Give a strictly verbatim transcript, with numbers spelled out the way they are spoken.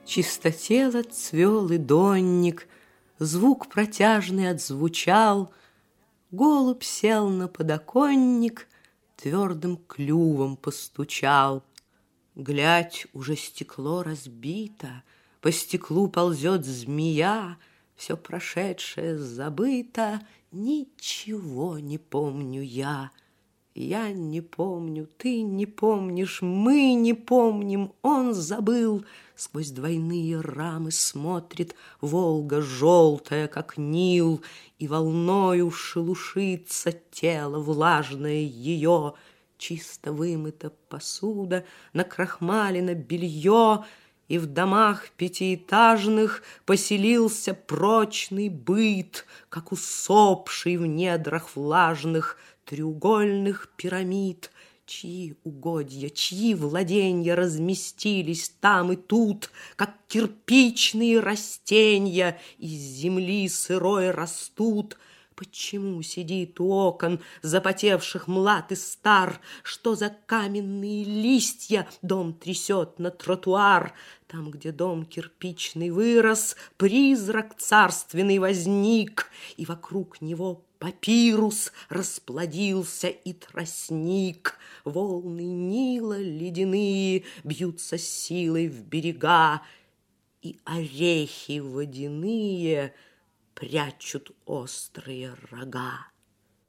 Чистотело цвел и донник, звук протяжный отзвучал. Голубь сел на подоконник, твердым клювом постучал. Глядь, уже стекло разбито, по стеклу ползет змея, все прошедшее забыто, ничего не помню я. Я не помню, ты не помнишь, мы не помним, он забыл. Сквозь двойные рамы смотрит Волга желтая, как Нил, и волною шелушится тело влажное ее. Чисто вымыта посуда, накрахмалено белье, и в домах пятиэтажных поселился прочный быт, как усопший в недрах влажных треугольных пирамид. Чьи угодья, чьи владенья разместились там и тут, как кирпичные растения из земли сырой растут. Почему сидит у окон запотевших млад и стар? Что за каменные листья дом трясет на тротуар? Там, где дом кирпичный вырос, призрак царственный возник, и вокруг него папирус расплодился и тростник. Волны Нила ледяные бьются силой в берега, и орехи водяные прячут острые рога.